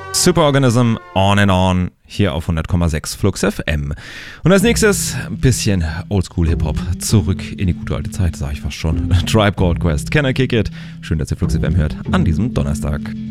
Superorganism On and On hier auf 100,6 Flux FM. Und als nächstes ein bisschen Oldschool Hip-Hop. Zurück in die gute alte Zeit, sag ich fast schon. Tribe Called Quest, Can I Kick It? Schön, dass ihr Flux FM hört an diesem Donnerstag.